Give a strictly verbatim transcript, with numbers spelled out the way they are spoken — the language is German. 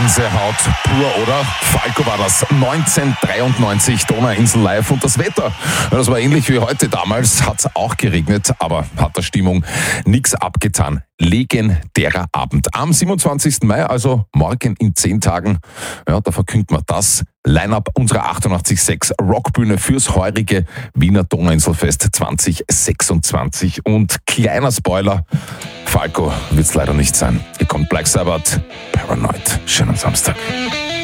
Gänsehaut pur, oder? Falco war das, neunzehnhundertdreiundneunzig, Donauinsel live. Und das Wetter, das war ähnlich wie heute damals, hat es auch geregnet, aber hat der Stimmung nichts abgetan. Legendärer Abend. Am siebenundzwanzigsten Mai, also morgen in zehn Tagen, ja, da verkündet man das Line-Up unserer achtundachtzig Komma sechs Rockbühne fürs heurige Wiener Donauinselfest zwanzig sechsundzwanzig. Und kleiner Spoiler, Falco wird's leider nicht sein. Hier kommt Black Sabbath, Paranoid. Schönen Samstag.